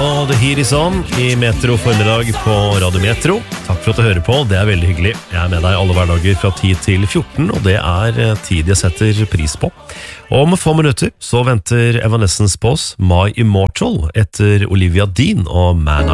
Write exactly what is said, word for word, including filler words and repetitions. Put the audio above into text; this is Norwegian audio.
og The Heat Is On i Metro formiddag på Radio Metro. Takk for at du hører på, det er veldig hyggelig. Jeg er med deg alle hverdager fra ti til fjorten, og det er tid jeg setter pris på. Og om få minutter så venter Evanescence på oss, My Immortal, etter Olivia Dean og Man